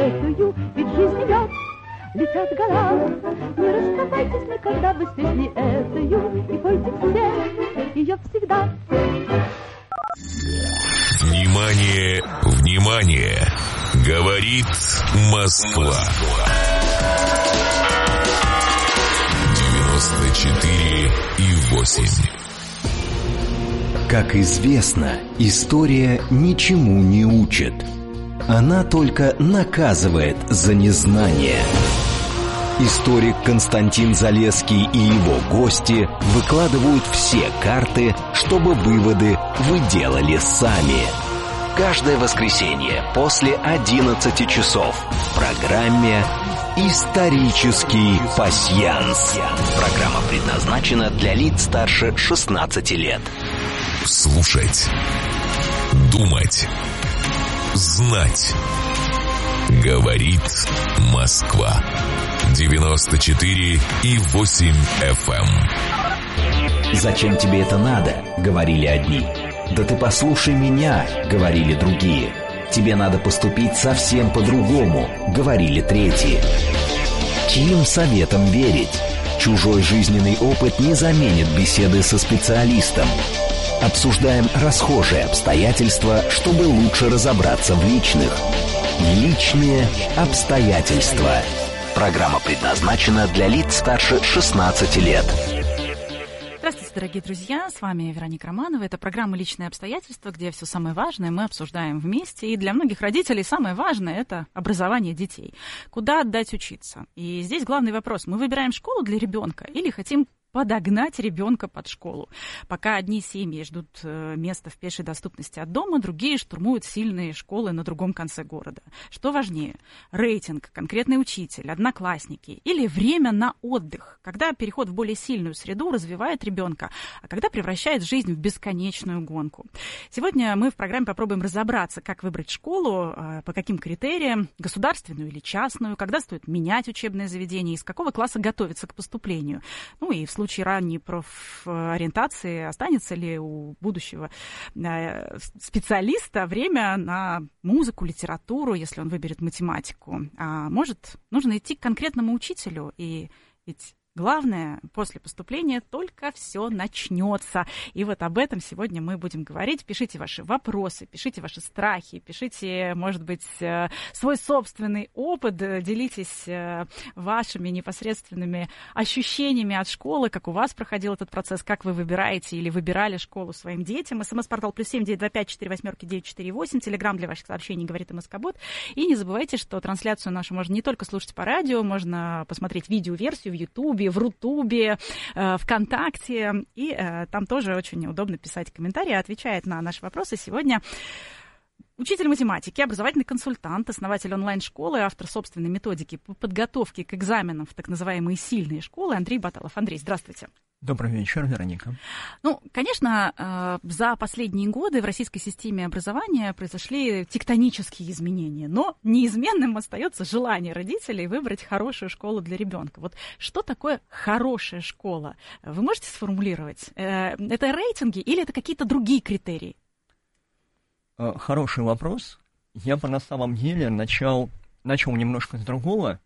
эту, ведь жизнь идет, летят года. Не расставайтесь никогда вы с песней этою, и пойте все ее всегда. Внимание, внимание! Говорит Москва. 94,8. Как известно, история ничему не учит. Она только наказывает за незнание. Историк Константин Залесский и его гости выкладывают все карты, чтобы выводы вы делали сами. Каждое воскресенье после 11 часов в программе «Исторический пасьянс». Программа предназначена для лиц старше 16 лет. Слушать, думать, знать. Говорит Москва. 94,8 FM. «Зачем тебе это надо?» — говорили одни. «Да ты послушай меня», — говорили другие. «Тебе надо поступить совсем по-другому», — говорили третьи. Чьим советом верить? Чужой жизненный опыт не заменит беседы со специалистом. Обсуждаем расхожие обстоятельства, чтобы лучше разобраться в личных. Личные обстоятельства. Программа предназначена для лиц старше 16 лет. Здравствуйте, дорогие друзья, с вами Вероника Романова. Это программа «Личные обстоятельства», где все самое важное мы обсуждаем вместе. И для многих родителей самое важное – это образование детей. Куда отдать учиться? И здесь главный вопрос. Мы выбираем школу для ребенка или хотим подогнать ребенка под школу? Пока одни семьи ждут места в пешей доступности от дома, другие штурмуют сильные школы на другом конце города. Что важнее? Рейтинг, конкретный учитель, одноклассники или время на отдых, когда переход в более сильную среду развивает ребенка, а когда превращает жизнь в бесконечную гонку? Сегодня мы в программе попробуем разобраться, как выбрать школу, по каким критериям, государственную или частную, когда стоит менять учебное заведение, из какого класса готовиться к поступлению. Ну и в случае ранней профориентации останется ли у будущего специалиста время на музыку, литературу, если он выберет математику. А может, нужно идти к конкретному учителю, и ведь главное, после поступления только все начнется. И вот об этом сегодня мы будем говорить. Пишите ваши вопросы, пишите ваши страхи, пишите, может быть, свой собственный опыт, делитесь вашими непосредственными ощущениями от школы, как у вас проходил этот процесс, как вы выбираете или выбирали школу своим детям. СМС-портал +7 925 48 948, телеграм для ваших сообщений «Говорит МСК-бот». И не забывайте, что трансляцию нашу можно не только слушать по радио, можно посмотреть видеоверсию в Ютубе, в Рутубе, ВКонтакте, и там тоже очень удобно писать комментарии, отвечает на наши вопросы. Сегодня учитель математики, образовательный консультант, основатель онлайн-школы, автор собственной методики по подготовке к экзаменам в так называемые сильные школы Андрей Баталов. Андрей, здравствуйте. Добрый вечер, Вероника. Ну, конечно, за последние годы в российской системе образования произошли тектонические изменения, но неизменным остается желание родителей выбрать хорошую школу для ребенка. Вот что такое хорошая школа? Вы можете сформулировать? Это рейтинги или это какие-то другие критерии? Хороший вопрос. Я бы на самом деле начал немножко с другого.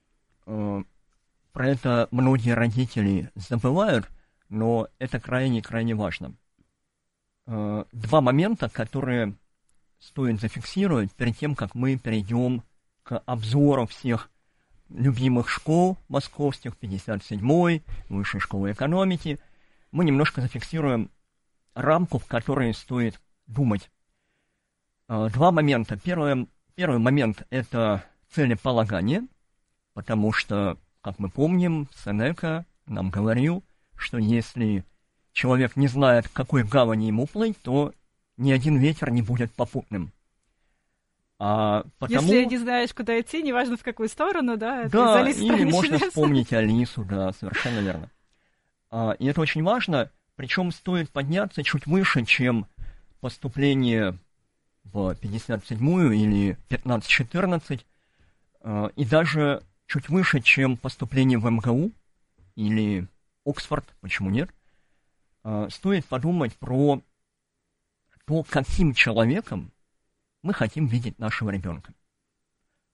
Про это многие родители забывают, но это крайне важно. Два момента, которые стоит зафиксировать перед тем, как мы перейдем к обзору всех любимых школ московских, 57-й, Высшей школы экономики. Мы немножко зафиксируем рамку, в которой стоит думать. Два момента. Первый момент – это целеполагание, потому что, как мы помним, Сенека нам говорил, что если человек не знает, к какой гавани ему плыть, то ни один ветер не будет попутным. Если не знаешь, куда идти, неважно в какую сторону, да? Да, или можно вспомнить Алису, да, совершенно верно. И это очень важно, причем стоит подняться чуть выше, чем поступление в 57-ю или 15-14, и даже чуть выше, чем поступление в МГУ или Оксфорд, почему нет, стоит подумать про то, каким человеком мы хотим видеть нашего ребенка.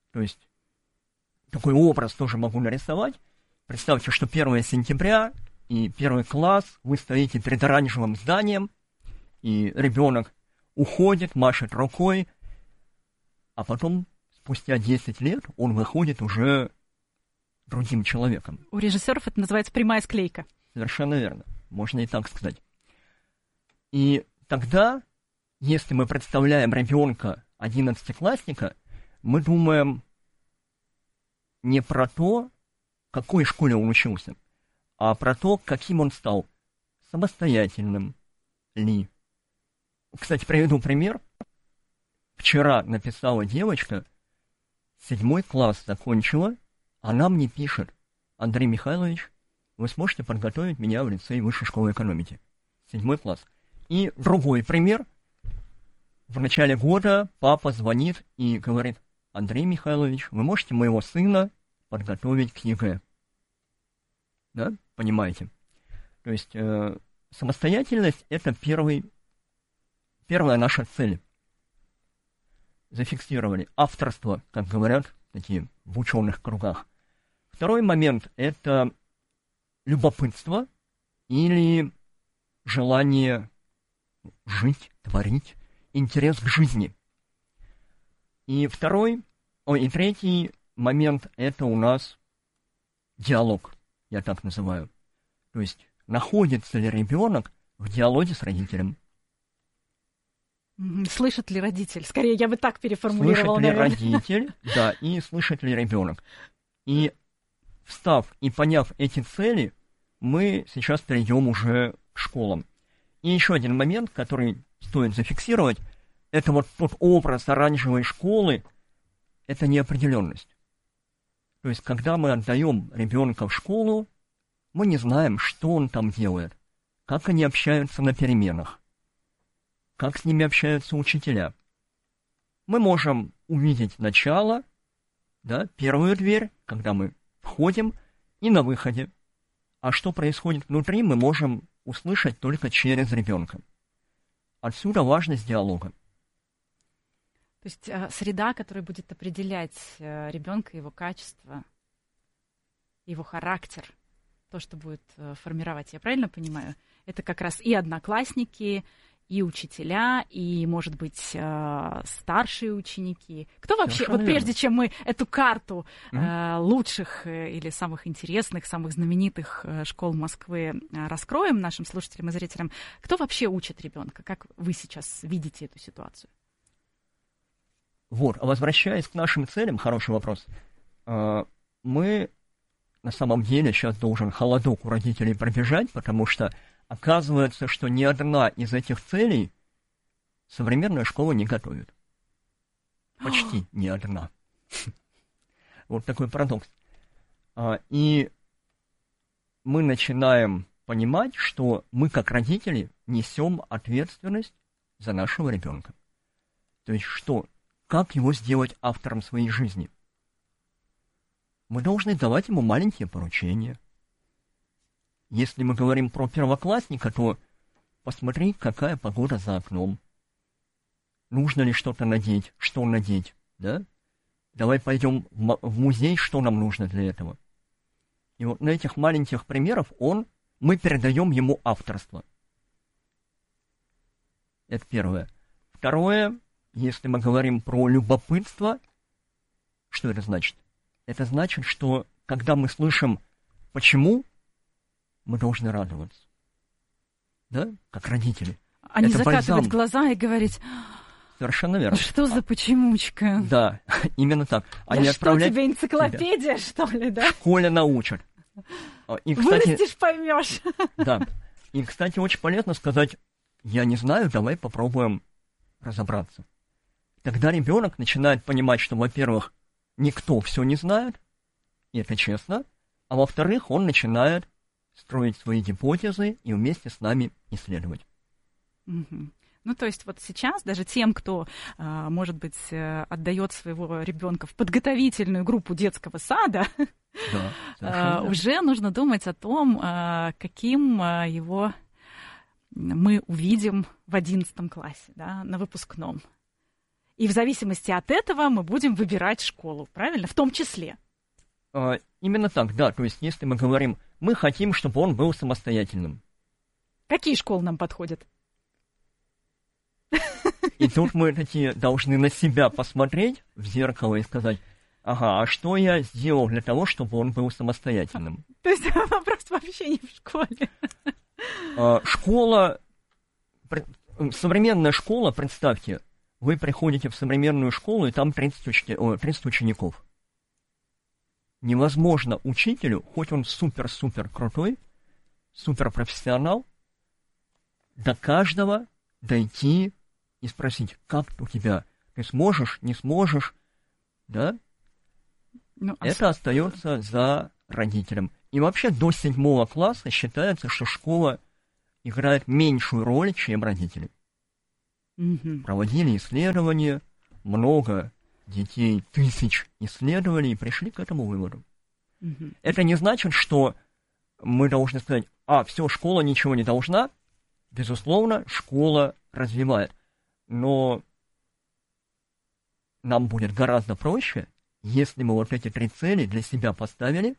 То есть такой образ тоже могу нарисовать. Представьте, что 1 сентября и 1 класс, вы стоите перед оранжевым зданием, и ребенок уходит, машет рукой, а потом, спустя 10 лет, он выходит уже другим человеком. У режиссеров это называется прямая склейка. Совершенно верно. Можно и так сказать. И тогда, если мы представляем ребенка 11-классника, мы думаем не про то, в какой школе он учился, а про то, каким он стал, самостоятельным ли. Кстати, приведу пример. Вчера написала девочка, 7 класс закончила, она мне пишет: Андрей Михайлович, вы сможете подготовить меня в лицей Высшей школы экономики. 7 класс. И другой пример. В начале года папа звонит и говорит: Андрей Михайлович, вы можете моего сына подготовить к ЕГЭ? Да, понимаете? То есть самостоятельность – это первая наша цель. Зафиксировали. Авторство, как говорят такие в ученых кругах. Второй момент – это любопытство или желание жить, творить, интерес к жизни. И третий момент – это у нас диалог, я так называю. То есть находится ли ребенок в диалоге с родителем. Слышит ли родитель? Скорее, я бы так переформулировала, слышит ли наверное. родитель, да, и слышит ли ребенок. И встав и поняв эти цели, мы сейчас перейдем уже к школам. И еще один момент, который стоит зафиксировать, это вот тот образ оранжевой школы, это неопределенность. То есть, когда мы отдаем ребенка в школу, мы не знаем, что он там делает, как они общаются на переменах, как с ними общаются учителя. Мы можем увидеть начало, да, первую дверь, когда мы входим, и на выходе. А что происходит внутри, мы можем услышать только через ребенка. Отсюда важность диалога. То есть среда, которая будет определять ребенка, его качество, его характер, то, что будет формировать, я правильно понимаю, это как раз и одноклассники, и учителя, и, может быть, старшие ученики. Кто вообще, вот прежде чем мы эту карту лучших или самых интересных, самых знаменитых школ Москвы раскроем нашим слушателям и зрителям, кто вообще учит ребенка? Как вы сейчас видите эту ситуацию? Вот, возвращаясь к нашим целям, хороший вопрос. Мы, на самом деле, сейчас должен холодок у родителей пробежать, потому что оказывается, что ни одна из этих целей современная школа не готовит. Почти ни одна. Вот такой парадокс. И мы начинаем понимать, что мы, как родители, несем ответственность за нашего ребенка. То есть что? Как его сделать автором своей жизни? Мы должны давать ему маленькие поручения. Если мы говорим про первоклассника, то посмотри, какая погода за окном. Нужно ли что-то надеть, что надеть, да? Давай пойдем в музей, что нам нужно для этого. И вот на этих маленьких примерах мы передаем ему авторство. Это первое. Второе, если мы говорим про любопытство, что это значит? Это значит, что когда мы слышим «почему», мы должны радоваться. Да? Как родители. А не это закатывать бальзам. Глаза и говорить: совершенно верно. Что за почемучка? Да, именно так. Да что тебе, энциклопедия, что ли, да? В школе научат. И, кстати, вырастешь, поймешь. Да. И, кстати, очень полезно сказать: я не знаю, давай попробуем разобраться. Тогда ребенок начинает понимать, что, во-первых, никто все не знает, и это честно, а во-вторых, он начинает строить свои гипотезы и вместе с нами исследовать. Угу. Ну, то есть вот сейчас даже тем, кто, может быть, отдает своего ребенка в подготовительную группу детского сада, да, уже нужно думать о том, каким его мы увидим в 11 классе, да, на выпускном. И в зависимости от этого мы будем выбирать школу, правильно? В том числе. Именно так, да. То есть, если мы говорим, мы хотим, чтобы он был самостоятельным. Какие школы нам подходят? И тут мы такие должны на себя посмотреть в зеркало и сказать, ага, а что я сделал для того, чтобы он был самостоятельным? То есть вопрос вообще не в школе. Школа, современная школа, представьте, вы приходите в современную школу, и там 30 учеников. Невозможно учителю, хоть он супер-супер крутой, суперпрофессионал, до каждого дойти и спросить, как у тебя, ты сможешь, не сможешь, да? Это остается за родителем. И вообще до 7 класса считается, что школа играет меньшую роль, чем родители. Проводили исследования, много детей, 1000 исследований, и пришли к этому выводу. Это не значит, что мы должны сказать, все, школа ничего не должна. Безусловно, школа развивает. Но нам будет гораздо проще, если мы вот эти 3 цели для себя поставили,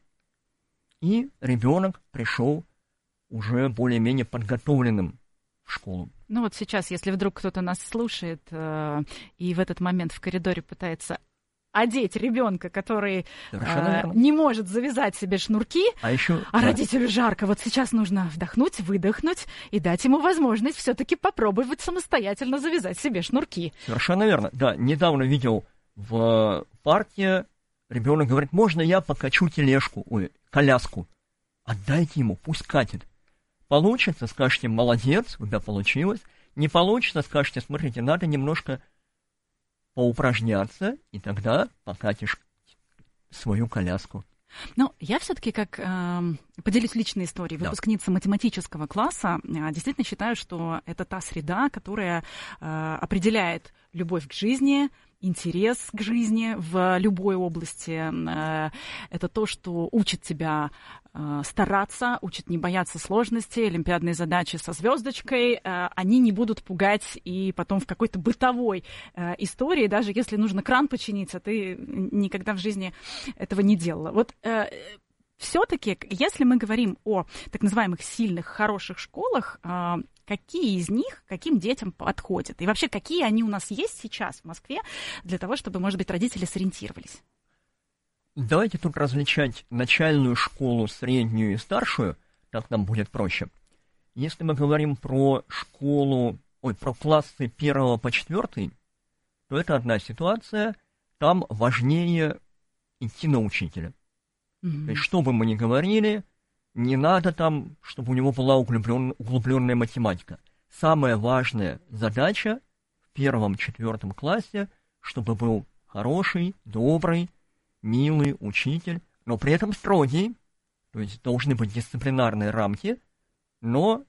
и ребенок пришел уже более-менее подготовленным в школу. Ну вот сейчас, если вдруг кто-то нас слушает и в этот момент в коридоре пытается одеть ребенка, который не может завязать себе шнурки, родителю жарко, вот сейчас нужно вдохнуть, выдохнуть и дать ему возможность все-таки попробовать самостоятельно завязать себе шнурки. Совершенно верно. Да, недавно видел в парке, ребенок говорит, можно я покачу коляску? Отдайте ему, пусть катит. Получится, скажете, молодец, у тебя получилось. Не получится, скажете, смотрите, надо немножко поупражняться, и тогда покатишь свою коляску. Ну, я все-таки поделюсь личной историей. Выпускница математического класса, действительно считаю, что это та среда, которая определяет любовь к жизни, интерес к жизни в любой области. Это то, что учит тебя стараться, учит не бояться сложностей, олимпиадные задачи со звездочкой, они не будут пугать и потом в какой-то бытовой истории, даже если нужно кран починить, а ты никогда в жизни этого не делала. Вот все-таки, если мы говорим о так называемых сильных, хороших школах, какие из них каким детям подходят? И вообще, какие они у нас есть сейчас в Москве для того, чтобы, может быть, родители сориентировались? Давайте тут различать начальную школу, среднюю и старшую, так нам будет проще. Если мы говорим про про классы 1 по 4, то это одна ситуация, там важнее идти на учителя. То есть, что бы мы ни говорили, не надо там, чтобы у него была углубленная математика. Самая важная задача в 1-4 классе, чтобы был хороший, добрый, милый учитель, но при этом строгий, то есть должны быть дисциплинарные рамки, но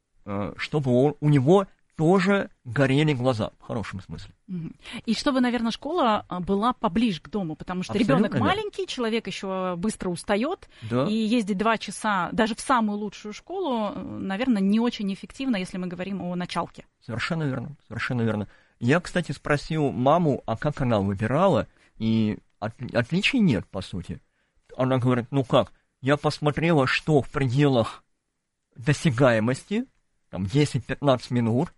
чтобы у него тоже горели глаза, в хорошем смысле. И чтобы, наверное, школа была поближе к дому, потому что ребенок маленький, человек еще быстро устает, и ездить 2 часа даже в самую лучшую школу, наверное, не очень эффективно, если мы говорим о началке. Совершенно верно, совершенно верно. Я, кстати, спросил маму, а как она выбирала, и отличий нет, по сути. Она говорит, я посмотрела, что в пределах досягаемости, там 10-15 минут,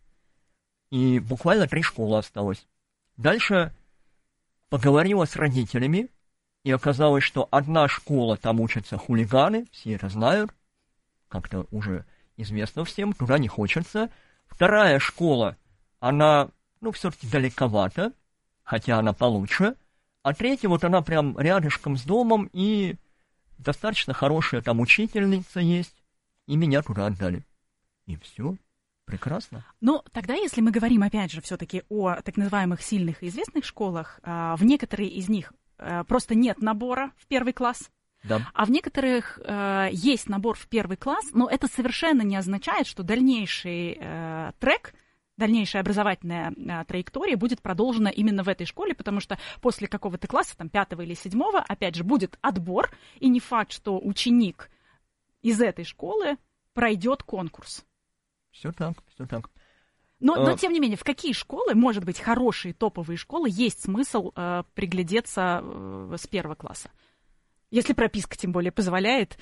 и буквально 3 школы осталось. Дальше поговорила с родителями, и оказалось, что одна школа, там учатся хулиганы, все это знают, как-то уже известно всем, туда не хочется. Вторая школа, она, все-таки далековато, хотя она получше. А третья, она прям рядышком с домом, и достаточно хорошая там учительница есть, и меня туда отдали. И все. Прекрасно. Ну, тогда, если мы говорим, опять же, все-таки о так называемых сильных и известных школах, в некоторые из них просто нет набора в 1 класс, а в некоторых есть набор в 1 класс, но это совершенно не означает, что дальнейший трек, дальнейшая образовательная траектория будет продолжена именно в этой школе, потому что после какого-то класса, там, 5 или 7, опять же, будет отбор, и не факт, что ученик из этой школы пройдет конкурс. Все так, все так. Но тем не менее, в какие школы, может быть, хорошие топовые школы, есть смысл приглядеться с 1 класса? Если прописка тем более позволяет.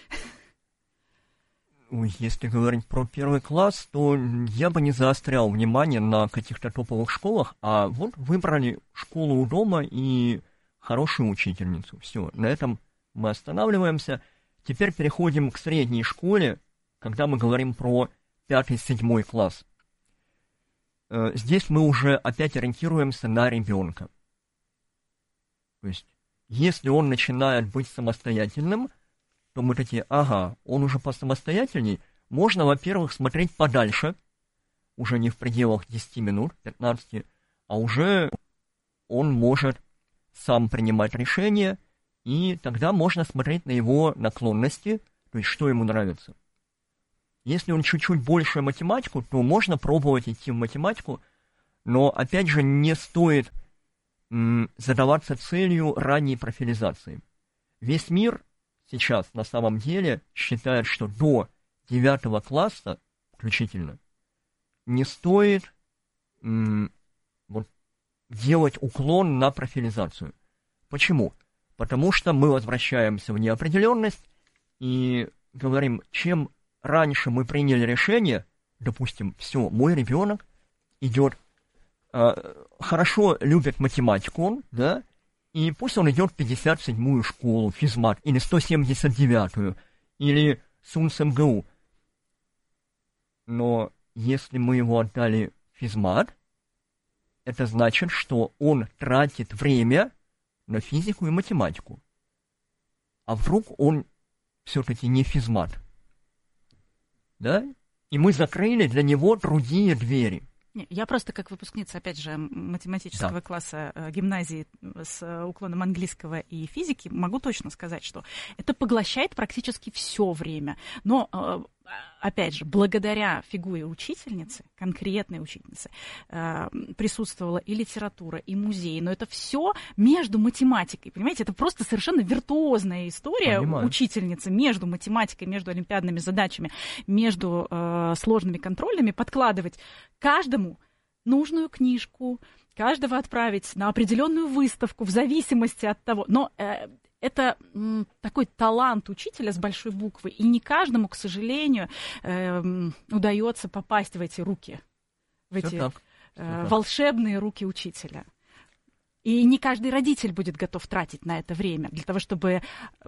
Если говорить про 1 класс, то я бы не заострял внимание на каких-то топовых школах, а вот выбрали школу у дома и хорошую учительницу. Все, на этом мы останавливаемся. Теперь переходим к средней школе, когда мы говорим про 5-7 класс. Здесь мы уже опять ориентируемся на ребенка. То есть, если он начинает быть самостоятельным, то мы такие, он уже посамостоятельней, можно, во-первых, смотреть подальше, уже не в пределах 10 минут, 15, а уже он может сам принимать решения, и тогда можно смотреть на его наклонности, то есть что ему нравится. Если он чуть-чуть больше математику, то можно пробовать идти в математику, но, опять же, не стоит задаваться целью ранней профилизации. Весь мир сейчас на самом деле считает, что до 9 класса включительно не стоит делать уклон на профилизацию. Почему? Потому что мы возвращаемся в неопределенность и говорим, чем раньше мы приняли решение, допустим, все, мой ребенок идет, хорошо любит математику, да, и пусть он идет в 57-ю школу, физмат, или 179-ю, или СУНС МГУ. Но если мы его отдали в физмат, это значит, что он тратит время на физику и математику. А вдруг он все-таки не физмат? Да? И мы закрыли для него другие двери. Я просто как выпускница, опять же, математического класса гимназии с уклоном английского и физики, могу точно сказать, что это поглощает практически все время. Но, опять же, благодаря фигуре учительницы, конкретной учительницы, присутствовала и литература, и музей. Но это все между математикой. Понимаете, это просто совершенно виртуозная история учительницы между математикой, между олимпиадными задачами, между сложными контрольными, подкладывать каждому нужную книжку, каждого отправить на определенную выставку в зависимости от того. Но это такой талант учителя с большой буквы, и не каждому, к сожалению, удается попасть в эти руки, в эти волшебные руки учителя. И не каждый родитель будет готов тратить на это время для того, чтобы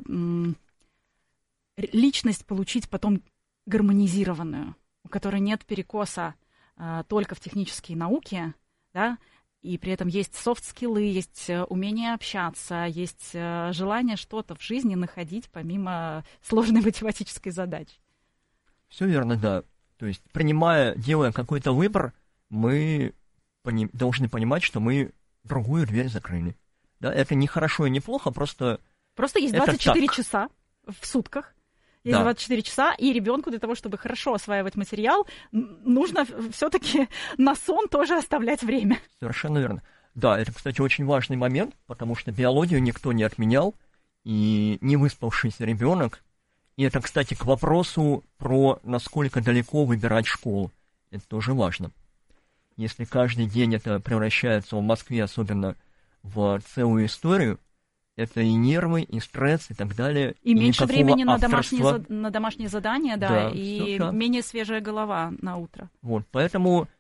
личность получить потом гармонизированную, у которой нет перекоса только в технические науки, да, и при этом есть софт-скиллы, есть умение общаться, есть желание что-то в жизни находить помимо сложной математической задачи. Все верно, да. То есть, делая какой-то выбор, мы должны понимать, что мы другую дверь закрыли. Да, это не хорошо и не плохо, просто есть 24 часа в сутках. Есть 24 часа, и ребенку для того, чтобы хорошо осваивать материал, нужно все-таки на сон тоже оставлять время. Совершенно верно. Да, это, кстати, очень важный момент, потому что биологию никто не отменял, и не выспавшийся ребенок. И это, кстати, к вопросу про насколько далеко выбирать школу. Это тоже важно. Если каждый день это превращается в Москве, особенно в целую историю, это и нервы, и стресс, и так далее. И меньше времени на домашние задания, да, и менее свежая голова на утро. Вот, поэтому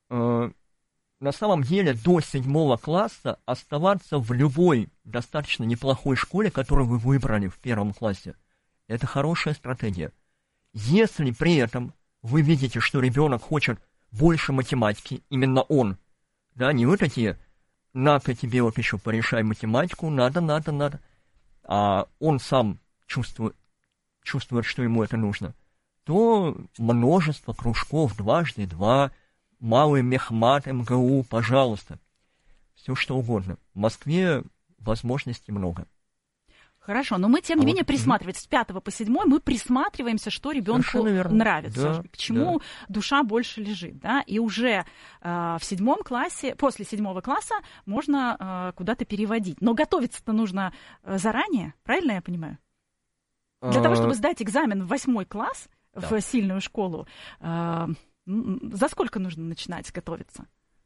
на самом деле до 7 класса оставаться в любой достаточно неплохой школе, которую вы выбрали в 1 классе, это хорошая стратегия. Если при этом вы видите, что ребенок хочет больше математики, именно он, да, не вы такие... надо тебе вот еще порешай математику, надо, а он сам чувствует, что ему это нужно, то множество кружков, 2x2, малый мехмат, МГУ, пожалуйста, все что угодно. В Москве возможностей много. Хорошо, но мы, тем не менее, присматриваемся. С 5 по 7 мы присматриваемся, что ребенку нравится, к чему душа больше лежит. Да? И уже в 7 классе, после 7 класса можно куда-то переводить. Но готовиться-то нужно заранее, правильно я понимаю? Для того, чтобы сдать экзамен в 8 класс, в сильную школу, За сколько нужно начинать готовиться?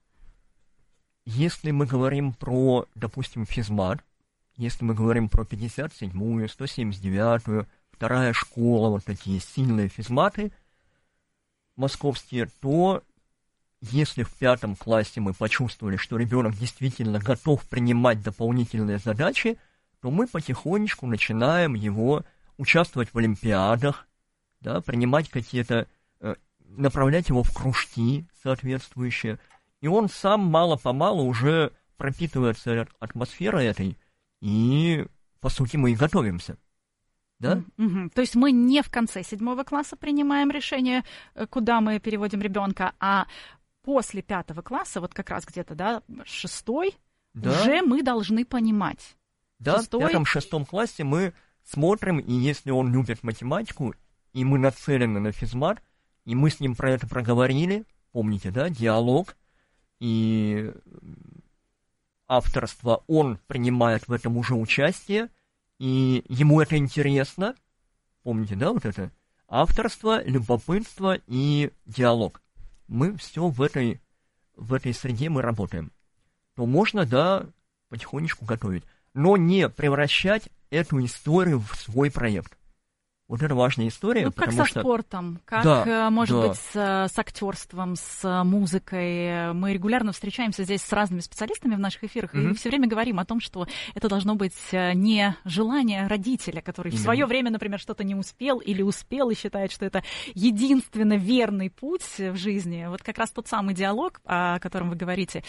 Если мы говорим про, допустим, физмат, если мы говорим про 57-ю, 179-ю, вторая школа, вот такие сильные физматы московские, то если в 5 классе мы почувствовали, что ребенок действительно готов принимать дополнительные задачи, то мы потихонечку начинаем его участвовать в олимпиадах, да, принимать какие-то, направлять его в кружки соответствующие. И он сам мало-помалу уже пропитывается атмосферой этой, и, по сути, мы и готовимся. Да? То есть мы не в конце 7 класса принимаем решение, куда мы переводим ребенка, а после 5 класса, вот как раз где-то, да, 6-й, уже мы должны понимать. Да, в 5-6 классе мы смотрим, и если он любит математику, и мы нацелены на физмат, и мы с ним про это проговорили, помните, да, диалог, и авторство, он принимает в этом уже участие, и ему это интересно, помните, да, вот это, авторство, любопытство и диалог. Мы все в этой среде мы работаем. То можно, да, потихонечку готовить. Но не превращать эту историю в свой проект. Вот это важная история. Ну, как со спортом, как, может быть, с актерством, с музыкой. Мы регулярно встречаемся здесь с разными специалистами в наших эфирах и все время говорим о том, что это должно быть не желание родителя, который в свое время, например, что-то не успел или успел и считает, что это единственно верный путь в жизни. Вот как раз тот самый диалог, о котором вы говорите,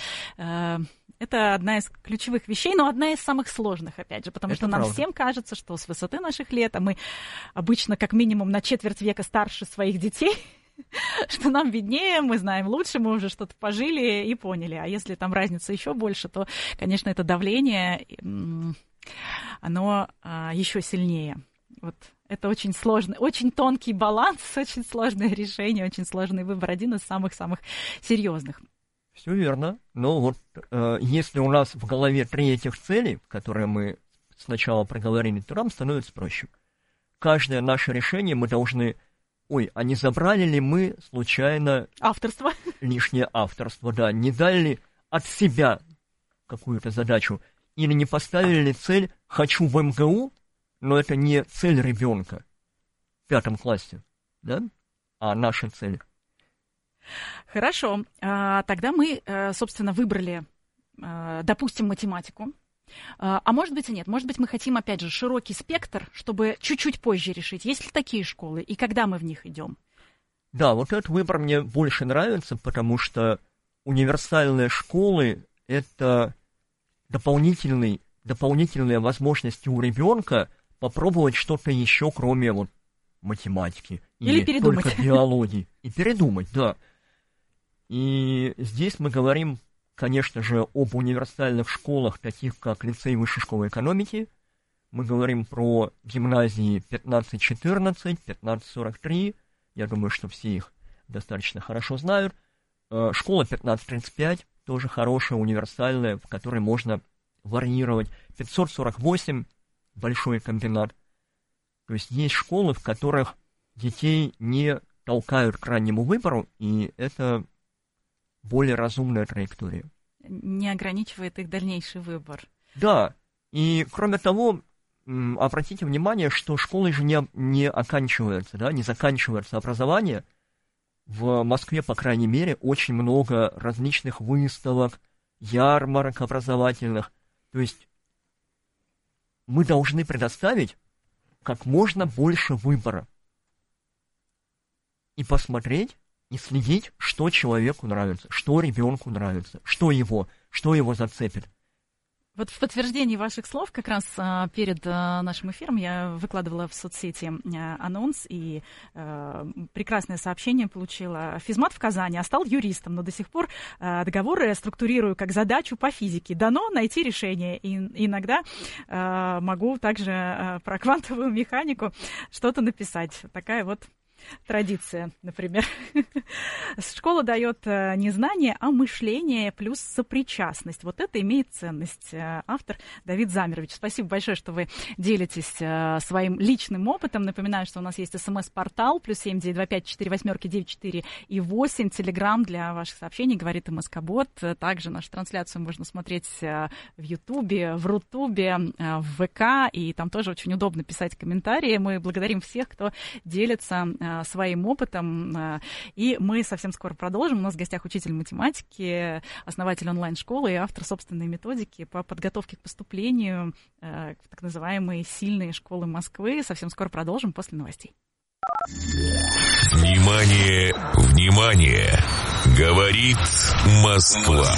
это одна из ключевых вещей, но одна из самых сложных, опять же, потому что нам всем кажется, что с высоты наших лет, а мы обычно как минимум на четверть века старше своих детей, что нам виднее, мы знаем лучше, мы уже что-то пожили и поняли. А если там разница еще больше, то, конечно, это давление, оно еще сильнее. Вот это очень сложный, очень тонкий баланс, очень сложное решение, очень сложный выбор, один из самых-самых серьезных. Все верно. Но вот если у нас в голове 3 этих целей, которые мы сначала проговорили, то нам становится проще. Каждое наше решение мы должны... Ой, а не забрали ли мы случайно... Авторство. Лишнее авторство, да. Не дали ли от себя какую-то задачу? Или не поставили ли цель «хочу в МГУ», но это не цель ребенка в 5 классе, да? А наша цель. Хорошо. Тогда мы, собственно, выбрали, допустим, математику. А может быть и нет. Может быть, мы хотим, опять же, широкий спектр, чтобы чуть-чуть позже решить, есть ли такие школы и когда мы в них идем. Да, вот этот выбор мне больше нравится, потому что универсальные школы – это дополнительные возможности у ребенка попробовать что-то еще, кроме вот математики или передумать. Только биологии. И передумать, да. И здесь мы говорим, конечно же, об универсальных школах, таких как лицей высшей школы экономики. Мы говорим про гимназии 1514, 1543. Я думаю, что все их достаточно хорошо знают. Школа 1535 тоже хорошая, универсальная, в которой можно варьировать. 548 большой комбинат. То есть есть школы, в которых детей не толкают к раннему выбору, и это более разумная траектория. Не ограничивает их дальнейший выбор. Да, и кроме того, обратите внимание, что школы же не оканчиваются, да, не заканчивается образование. В Москве, по крайней мере, очень много различных выставок, ярмарок образовательных. То есть мы должны предоставить как можно больше выбора. И посмотреть, и следить, что человеку нравится, что ребенку нравится, что его зацепит. Вот в подтверждении ваших слов, как раз перед нашим эфиром я выкладывала в соцсети анонс и прекрасное сообщение получила. Физмат в Казани, а стал юристом, но до сих пор договоры структурирую как задачу по физике. Дано найти решение. И иногда могу также про квантовую механику что-то написать. Такая вот Традиция, например. Школа дает не знание, а мышление плюс сопричастность. Вот это имеет ценность. Автор Давид Замирович. Спасибо большое, что вы делитесь своим личным опытом. Напоминаю, что у нас есть СМС-портал +7 925 48 94 и 8. Телеграм для ваших сообщений, говорит МСК-бот. Также нашу трансляцию можно смотреть в Ютубе, в Рутубе, в ВК. И там тоже очень удобно писать комментарии. Мы благодарим всех, кто делится своим опытом. И мы совсем скоро продолжим. У нас в гостях учитель математики, основатель онлайн-школы и автор собственной методики по подготовке к поступлению в так называемые сильные школы Москвы. Совсем скоро продолжим после новостей. Внимание, внимание! Говорит Москва.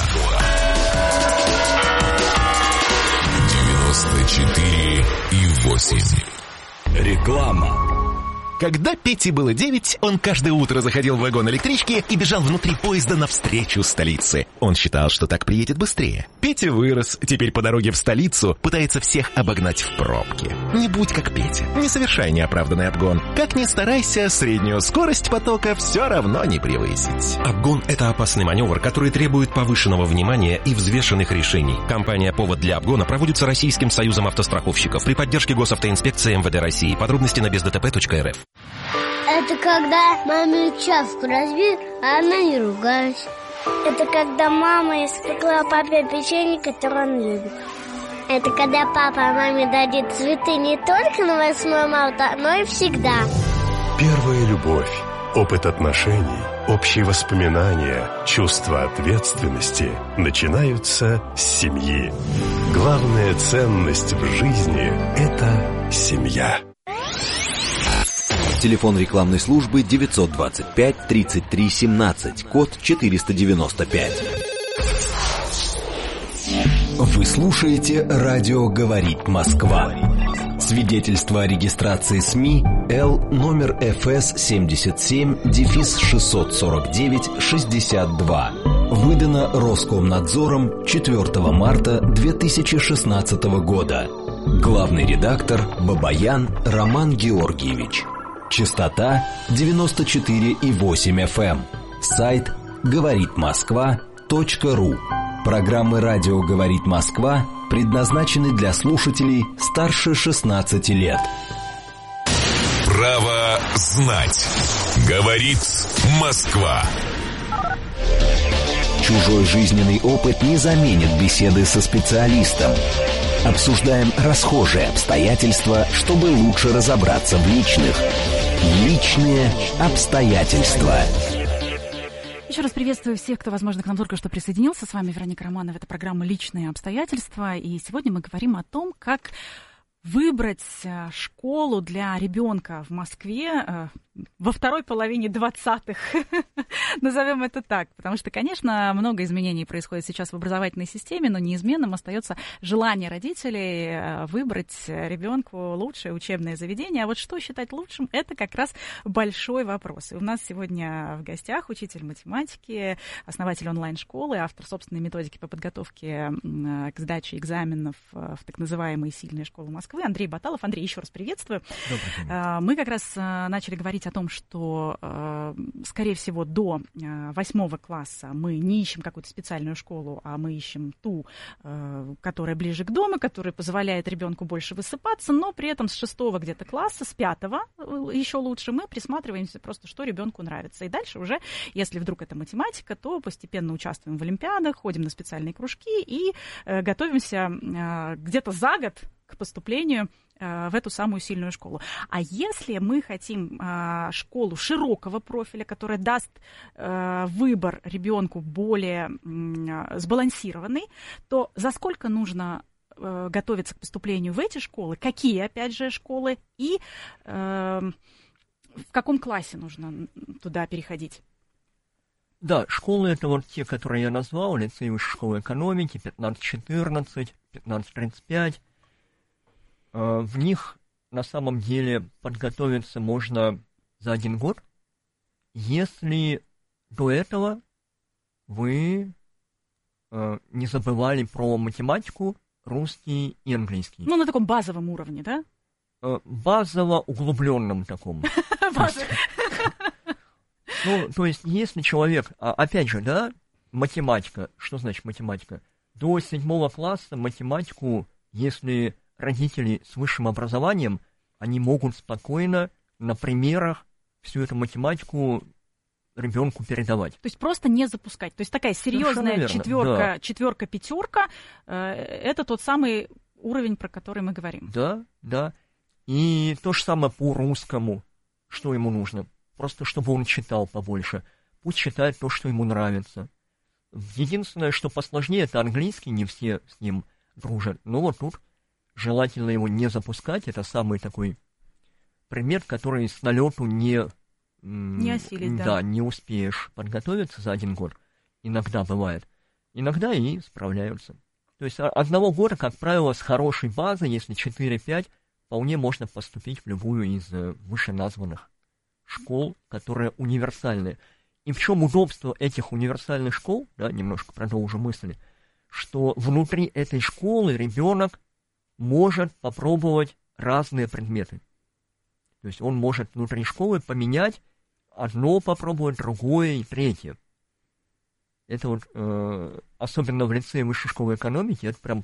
94,8. Реклама. Когда Пете было 9, он каждое утро заходил в вагон электрички и бежал внутри поезда навстречу столице. Он считал, что так приедет быстрее. Петя вырос, теперь по дороге в столицу пытается всех обогнать в пробке. Не будь как Петя, не совершай неоправданный обгон. Как ни старайся, среднюю скорость потока все равно не превысить. Обгон – это опасный маневр, который требует повышенного внимания и взвешенных решений. Компания «Повод для обгона» проводится Российским союзом автостраховщиков при поддержке Госавтоинспекции МВД России. Подробности на бездтп.рф. Это когда маме чашку разбил, а она не ругалась. Это когда мама испекла папе печенье, которое он любит. Это когда папа маме дарит цветы не только на 8 марта, но и всегда. Первая любовь, опыт отношений, общие воспоминания, чувство ответственности начинаются с семьи. Главная ценность в жизни – это семья. Телефон рекламной службы 925 33 17, код 495. Вы слушаете «Радио говорит Москва». Свидетельство о регистрации СМИ Л номер ФС 77-649-62. Выдано Роскомнадзором 4 марта 2016 года. Главный редактор Бабаян Роман Георгиевич. Частота 94,8 FM. Сайт говоритмосква.ру. Программы «Радио говорит Москва» предназначены для слушателей старше 16 лет. Право знать. Говорит Москва. Чужой жизненный опыт не заменит беседы со специалистом. Обсуждаем расхожие обстоятельства, чтобы лучше разобраться в личных. Личные обстоятельства. Еще раз приветствую всех, кто, возможно, к нам только что присоединился. С вами Вероника Романова. Это программа «Личные обстоятельства». И сегодня мы говорим о том, как выбрать школу для ребенка в Москве во второй половине 20-х, назовем это так, потому что, конечно, много изменений происходит сейчас в образовательной системе, но неизменным остается желание родителей выбрать ребенку лучшее учебное заведение. А вот что считать лучшим, это как раз большой вопрос. И у нас сегодня в гостях учитель математики, основатель онлайн-школы, автор собственной методики по подготовке к сдаче экзаменов в так называемые сильные школы Москвы, Андрей Баталов. Андрей, еще раз приветствую. Мы как раз начали говорить о том, что, скорее всего, до 8 класса мы не ищем какую-то специальную школу, а мы ищем ту, которая ближе к дому, которая позволяет ребенку больше высыпаться, но при этом с 6 где-то класса, с 5 еще лучше мы присматриваемся просто, что ребенку нравится. И дальше уже, если вдруг это математика, то постепенно участвуем в олимпиадах, ходим на специальные кружки и готовимся где-то за год к поступлению в эту самую сильную школу. А если мы хотим школу широкого профиля, которая даст выбор ребенку более сбалансированный, то за сколько нужно готовиться к поступлению в эти школы? Какие, опять же, школы? И в каком классе нужно туда переходить? Да, школы это вот те, которые я назвал, лицей высшей школы экономики, 15-14, 15-35. В них на самом деле подготовиться можно за 1 год, если до этого вы не забывали про математику, русский и английский. Ну, на таком базовом уровне, да? Базово углубленном таком. Ну, то есть, если человек, опять же, да, математика, что значит математика? До 7 класса математику, если родители с высшим образованием, они могут спокойно на примерах всю эту математику ребенку передавать. То есть просто не запускать. То есть такая серьезная четверка, пятерка, это тот самый уровень, про который мы говорим. Да, да. И то же самое по русскому. Что ему нужно? Просто чтобы он читал побольше. Пусть читает то, что ему нравится. Единственное, что посложнее, это английский, не все с ним дружат. Но вот тут желательно его не запускать. Это самый такой предмет, который с налету не осилить, да. Да, не успеешь подготовиться за 1 год. Иногда бывает. Иногда и справляются. То есть 1 года, как правило, с хорошей базой, если 4-5, вполне можно поступить в любую из вышеназванных школ, которые универсальные. И в чем удобство этих универсальных школ, да, немножко продолжу мысль, что внутри этой школы ребенок может попробовать разные предметы. То есть он может внутри школы поменять одно, попробовать другое и третье. Это вот, особенно в лицее высшей школы экономики, это прям